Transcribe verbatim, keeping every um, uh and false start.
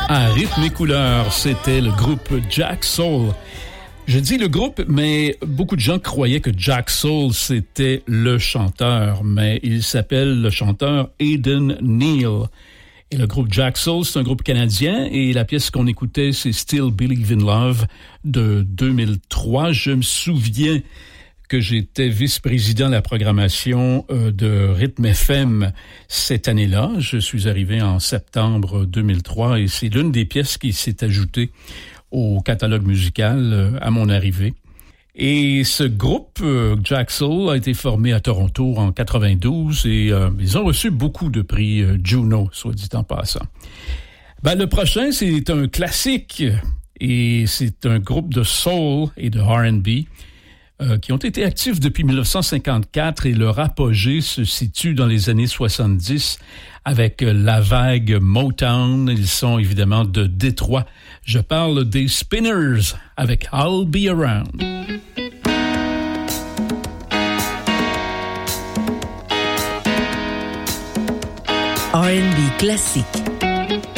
À rythme et couleur, c'était le groupe Jack Soul. Je dis le groupe, mais beaucoup de gens croyaient que Jack Soul, c'était le chanteur, mais il s'appelle le chanteur Aidan Neil. Et le groupe Jack Soul, c'est un groupe canadien, et la pièce qu'on écoutait, c'est Still Believe in Love de deux mille trois. Je me souviens que j'étais vice-président de la programmation euh, de Rythme F M cette année-là. Je suis arrivé en septembre deux mille trois et c'est l'une des pièces qui s'est ajoutée au catalogue musical euh, à mon arrivée. Et ce groupe, euh, Jack Soul, a été formé à Toronto en quatre-vingt-douze et euh, ils ont reçu beaucoup de prix euh, Juno, soit dit en passant. Ben, le prochain, c'est un classique et c'est un groupe de soul et de R and B Euh, qui ont été actifs depuis dix-neuf cent cinquante-quatre et leur apogée se situe dans les années soixante-dix avec la vague Motown. Ils sont évidemment de Détroit. Je parle des Spinners avec I'll Be Around. R and B classique.